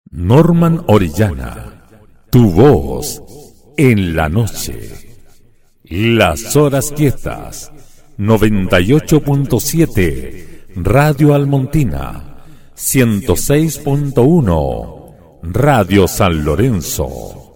Norman Orellana, tu voz en la noche. Las horas quietas, 98.7, Radio Almontina, 106.1, Radio San Lorenzo.